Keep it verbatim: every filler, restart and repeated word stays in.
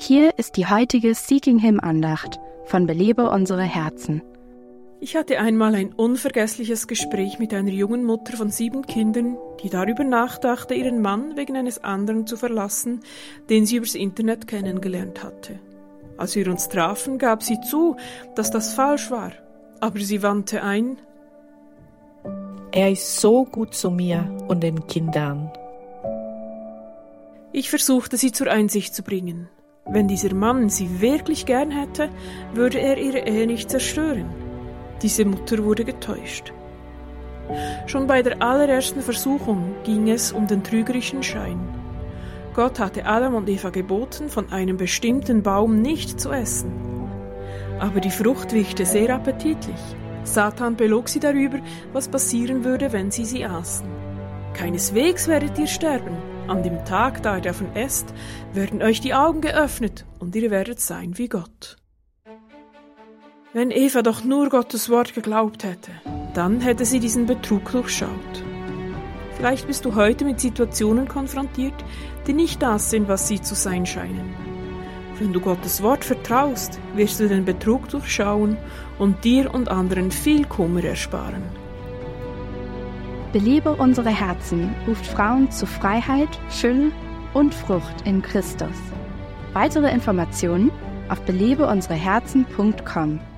Hier ist die heutige Seeking Him Andacht von Belebe unsere Herzen. Ich hatte einmal ein unvergessliches Gespräch mit einer jungen Mutter von sieben Kindern, die darüber nachdachte, ihren Mann wegen eines anderen zu verlassen, den sie übers Internet kennengelernt hatte. Als wir uns trafen, gab sie zu, dass das falsch war, aber sie wandte ein: Er ist so gut zu mir und den Kindern. Ich versuchte, sie zur Einsicht zu bringen. Wenn dieser Mann sie wirklich gern hätte, würde er ihre Ehe nicht zerstören. Diese Mutter wurde getäuscht. Schon bei der allerersten Versuchung ging es um den trügerischen Schein. Gott hatte Adam und Eva geboten, von einem bestimmten Baum nicht zu essen. Aber die Frucht wirkte sehr appetitlich. Satan belog sie darüber, was passieren würde, wenn sie sie aßen. Keineswegs werdet ihr sterben. An dem Tag, da ihr davon esst, werden euch die Augen geöffnet und ihr werdet sein wie Gott. Wenn Eva doch nur Gottes Wort geglaubt hätte, dann hätte sie diesen Betrug durchschaut. Vielleicht bist du heute mit Situationen konfrontiert, die nicht das sind, was sie zu sein scheinen. Wenn du Gottes Wort vertraust, wirst du den Betrug durchschauen und dir und anderen viel Kummer ersparen. Belebe unsere Herzen ruft Frauen zu Freiheit, Fülle und Frucht in Christus. Weitere Informationen auf belebe unsere herzen punkt com.